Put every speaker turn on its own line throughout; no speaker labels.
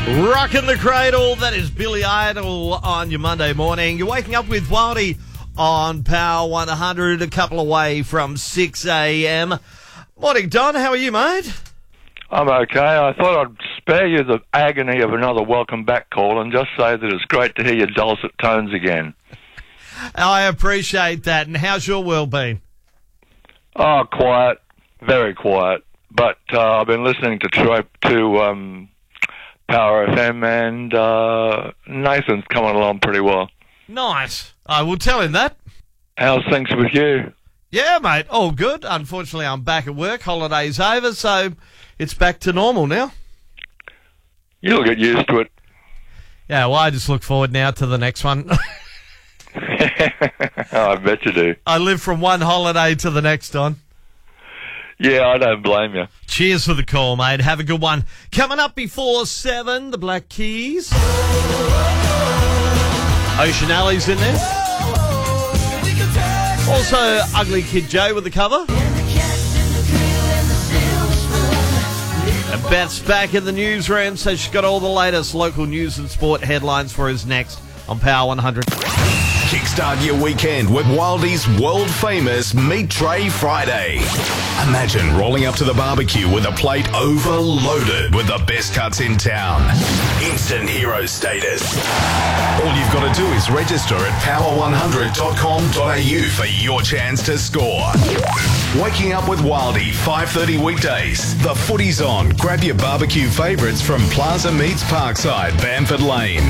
Rocking the cradle, that is Billy Idol on your Monday morning. You're waking up with Wildy on Power 100, a couple away from 6 a.m. Morning, Don. How are you, mate?
I'm okay. I thought I'd spare you the agony of another welcome back call and just say that it's great to hear your dulcet tones again.
I appreciate that. And how's your world been?
Oh, quiet. Very quiet. But I've been listening to Power FM, and Nathan's coming along pretty well.
Nice. I will tell him that.
How's things with you?
Yeah, mate. All good. Unfortunately, I'm back at work. Holiday's over, so it's back to normal now.
You'll get used to it.
Yeah, well, I just look forward now to the next one.
I bet you do.
I live from one holiday to the next, Don.
Yeah, I don't blame you.
Cheers for the call, mate. Have a good one. Coming up before 7, the Black Keys. Ocean Alley's in there. Also, Ugly Kid Joe with the cover. And Beth's back in the newsroom, so she's got all the latest local news and sport headlines for us next on Power 100.
Kickstart your weekend with Wildy's world-famous Meat Tray Friday. Imagine rolling up to the barbecue with a plate overloaded with the best cuts in town. Instant hero status. All you've got to do is register at power100.com.au for your chance to score. Waking up with Wildy, 5:30 weekdays. The footy's on. Grab your barbecue favourites from Plaza Meats Parkside, Bamford Lane.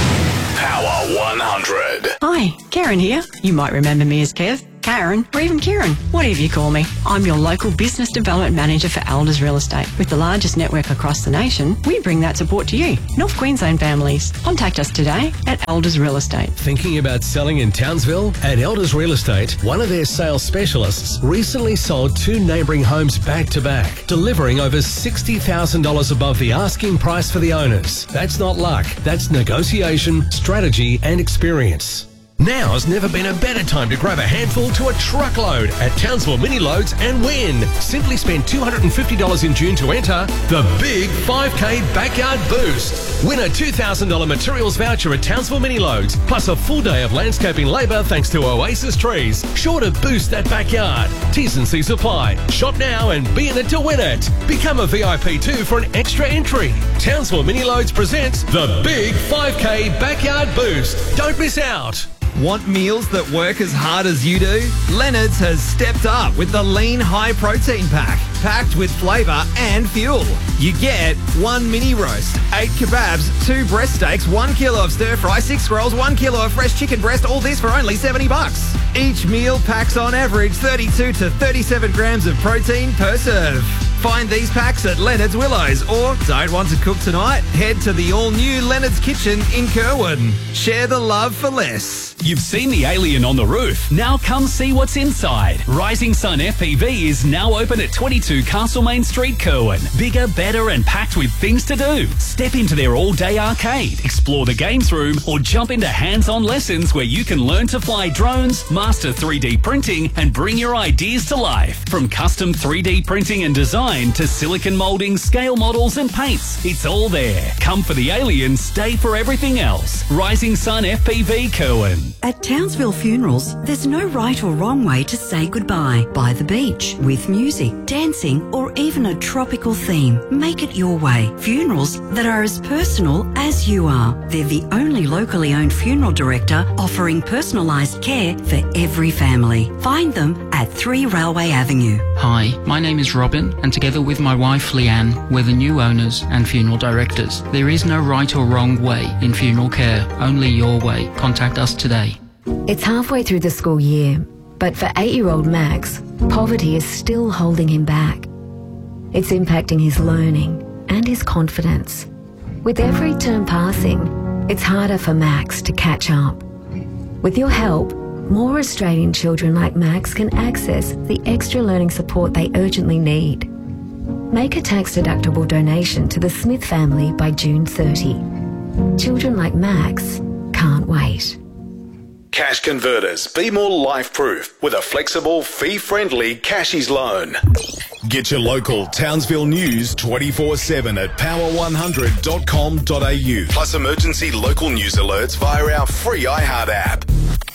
Power 100.
Hi, Karen here. You might remember me as Kev, Karen, or even Kieran, whatever you call me. I'm your local business development manager for Elders Real Estate. With the largest network across the nation, we bring that support to you, North Queensland families. Contact us today at Elders Real Estate.
Thinking about selling in Townsville? At Elders Real Estate, one of their sales specialists recently sold 2 neighbouring homes back to back, delivering over $60,000 above the asking price for the owners. That's not luck. That's negotiation, strategy and experience. Now's never been a better time to grab a handful to a truckload at Townsville Mini Loads and win. Simply spend $250 in June to enter the Big 5K Backyard Boost. Win a $2,000 materials voucher at Townsville Mini Loads, plus a full day of landscaping labour thanks to Oasis Trees. Sure to boost that backyard. T's and C's apply. Shop now and be in it to win it. Become a VIP too for an extra entry. Townsville Mini Loads presents the Big 5K Backyard Boost. Don't miss out.
Want meals that work as hard as you do? Leonard's has stepped up with the Lean High Protein Pack, packed with flavour and fuel. You get 1 mini roast, 8 kebabs, 2 breast steaks, 1 kilo of stir fry, 6 rolls, 1 kilo of fresh chicken breast, all this for only $70. Each meal packs on average 32 to 37 grams of protein per serve. Find these packs at Leonard's Willows, or don't want to cook tonight? Head to the all-new Leonard's Kitchen in Kerwin. Share the love for less.
You've seen the alien on the roof. Now come see what's inside. Rising Sun FPV is now open at 22 Castlemaine Street, Kerwin. Bigger, better and packed with things to do. Step into their all-day arcade, explore the games room or jump into hands-on lessons where you can learn to fly drones, master 3D printing and bring your ideas to life. From custom 3D printing and design to silicon moulding, scale models and paints. It's all there. Come for the alien, stay for everything else. Rising Sun FPV, Kerwin.
At Townsville Funerals, there's no right or wrong way to say goodbye. By the beach, with music, dancing, or even a tropical theme. Make it your way. Funerals that are as personal as you are. They're the only locally owned funeral director offering personalised care for every family. Find them at 3 Railway Avenue.
Hi, my name is Robin, and together with my wife Leanne, we're the new owners and funeral directors. There is no right or wrong way in funeral care, only your way. Contact us today.
It's halfway through the school year, but for 8-year-old Max, poverty is still holding him back. It's impacting his learning and his confidence. With every term passing, it's harder for Max to catch up. With your help, more Australian children like Max can access the extra learning support they urgently need. Make a tax-deductible donation to the Smith family by June 30. Children like Max can't wait.
Cash Converters. Be more life-proof with a flexible, fee-friendly Cashies loan. Get your local Townsville news 24/7 at power100.com.au. Plus emergency local news alerts via our free iHeart app.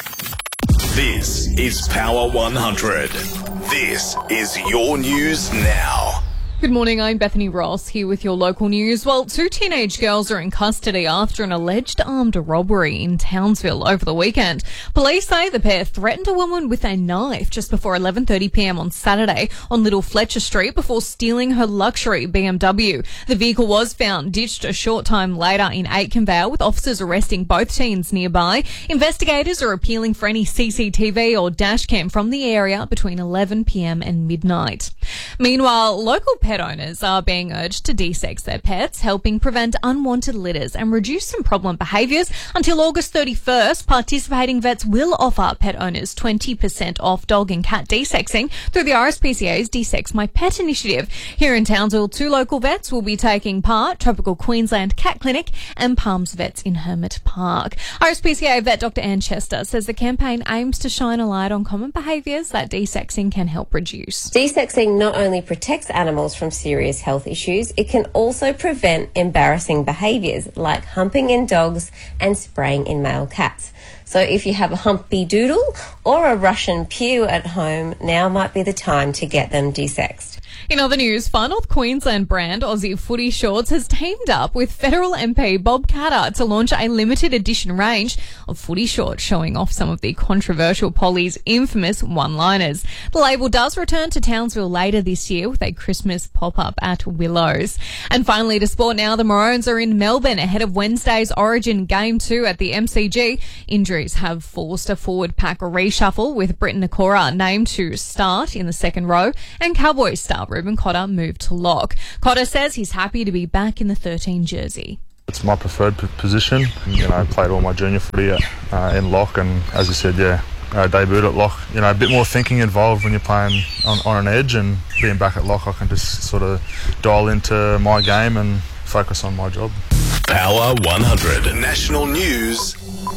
This is Power 100. This is your news now.
Good morning, I'm Bethany Ross here with your local news. Well, 2 teenage girls are in custody after an alleged armed robbery in Townsville over the weekend. Police say the pair threatened a woman with a knife just before 11:30pm on Saturday on Little Fletcher Street before stealing her luxury BMW. The vehicle was found ditched a short time later in Aitkenvale, with officers arresting both teens nearby. Investigators are appealing for any CCTV or dashcam from the area between 11pm and midnight. Meanwhile, local pet owners are being urged to desex their pets, helping prevent unwanted litters and reduce some problem behaviours. Until August 31st, participating vets will offer pet owners 20% off dog and cat desexing through the RSPCA's Desex My Pet initiative. Here in Townsville, 2 local vets will be taking part, Tropical Queensland Cat Clinic and Palms Vets in Hermit Park. RSPCA vet Dr Anne Chester says the campaign aims to shine a light on common behaviours that desexing can help reduce.
Desexing not only protects animals from serious health issues, it can also prevent embarrassing behaviours like humping in dogs and spraying in male cats. So if you have a humpy doodle or a Russian pew at home, now might be the time to get them desexed.
In other news, Far North Queensland brand Aussie Footy Shorts has teamed up with federal MP Bob Katter to launch a limited edition range of footy shorts showing off some of the controversial Polly's infamous one-liners. The label does return to Townsville later this year with a Christmas pop-up at Willows. And finally, to sport now, the Maroons are in Melbourne ahead of Wednesday's Origin Game 2 at the MCG. Injuries have forced a forward pack reshuffle, with Britton Nakora named to start in the second row and Cowboys star Ruben Cotter moved to lock. Cotter says he's happy to be back in the 13 jersey.
It's my preferred position. I played all my junior footy in lock, and as you said, debuted at lock. A bit more thinking involved when you're playing on an edge, and being back at lock, I can just sort of dial into my game and focus on my job.
Power 100 National News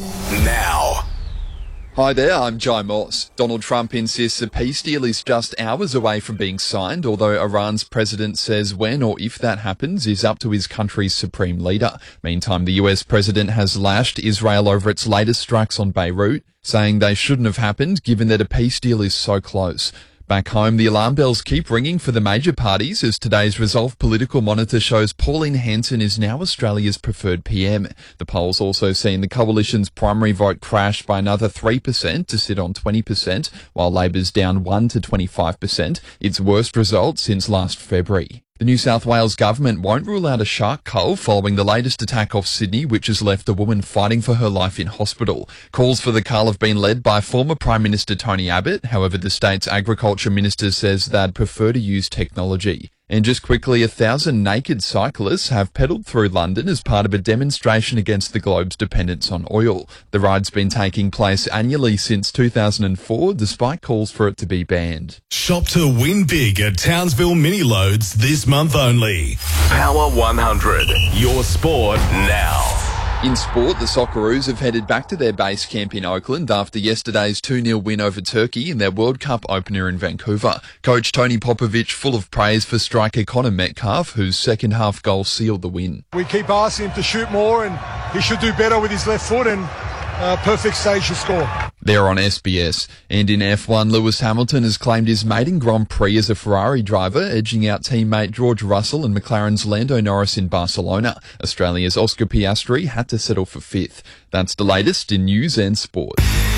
now.
Hi there, I'm Jai Moss. Donald Trump insists a peace deal is just hours away from being signed, although Iran's president says when or if that happens is up to his country's supreme leader. Meantime, the US president has lashed Israel over its latest strikes on Beirut, saying they shouldn't have happened given that a peace deal is so close. Back home, the alarm bells keep ringing for the major parties as today's Resolve Political Monitor shows Pauline Hanson is now Australia's preferred PM. The polls also seen the coalition's primary vote crash by another 3% to sit on 20%, while Labor's down 1 to 25%, its worst result since last February. The New South Wales government won't rule out a shark cull following the latest attack off Sydney, which has left a woman fighting for her life in hospital. Calls for the cull have been led by former Prime Minister Tony Abbott. However, the state's agriculture minister says they'd prefer to use technology. And just quickly, 1,000 naked cyclists have pedalled through London as part of a demonstration against the globe's dependence on oil. The ride's been taking place annually since 2004, despite calls for it to be banned.
Shop to win big at Townsville Mini Loads this month only. Power 100, your sport now.
In sport, the Socceroos have headed back to their base camp in Oakland after yesterday's 2-0 win over Turkey in their World Cup opener in Vancouver. Coach Tony Popovic full of praise for striker Connor Metcalf, whose second-half goal sealed the win.
We keep asking him to shoot more, and he should do better with his left foot, and perfect stage to score.
They're on SBS. And in F1, Lewis Hamilton has claimed his maiden Grand Prix as a Ferrari driver, edging out teammate George Russell and McLaren's Lando Norris in Barcelona. Australia's Oscar Piastri had to settle for 5th. That's the latest in news and sport.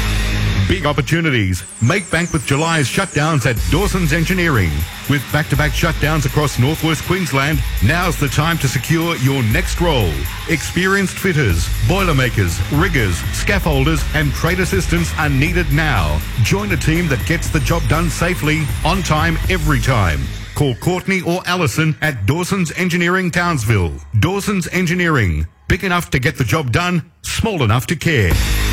Big opportunities. Make bank with July's shutdowns at Dawson's Engineering. With back-to-back shutdowns across northwest Queensland, now's the time to secure your next role. Experienced fitters, boilermakers, riggers, scaffolders and trade assistants are needed now. Join a team that gets the job done safely, on time, every time. Call Courtney or Allison at Dawson's Engineering Townsville. Dawson's Engineering. Big enough to get the job done, small enough to care.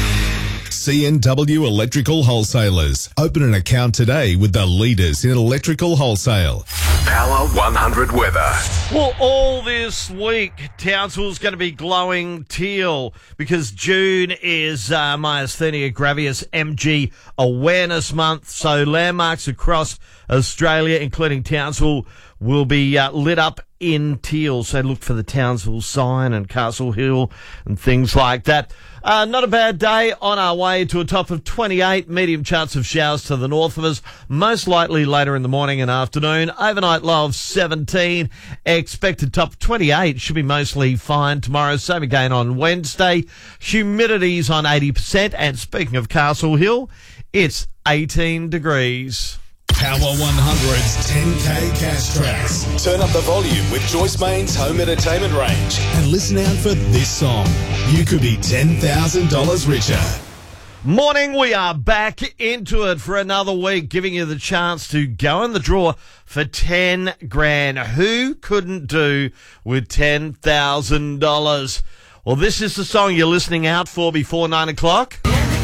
CNW Electrical Wholesalers. Open an account today with the leaders in electrical wholesale. Power 100 weather.
Well, all this week, Townsville's going to be glowing teal because June is Myasthenia Gravis MG Awareness Month. So landmarks across Australia, including Townsville, will be lit up in teal. So look for the Townsville sign and Castle Hill and things like that. Not a bad day, on our way to a top of 28. Medium chance of showers to the north of us, most likely later in the morning and afternoon. Overnight low of 17. Expected top of 28. Should be mostly fine tomorrow. Same again on Wednesday. Humidity's on 80%. And speaking of Castle Hill, it's 18 degrees.
Power 100's 10K cash tracks. Turn up the volume with Joyce Main's home entertainment range and listen out for this song. You could be $10,000 richer.
Morning, we are back into it for another week, giving you the chance to go in the draw for 10 grand. Who couldn't do with $10,000? Well, this is the song you're listening out for before 9 o'clock.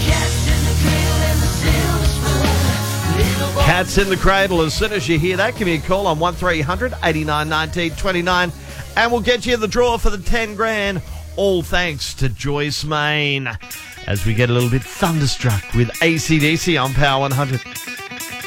Cats in the Cradle. As soon as you hear that, give me a call on 1300 89 19 29 and we'll get you in the draw for the 10 grand. All thanks to Joyce Main. As we get a little bit thunderstruck with AC/DC on Power 100.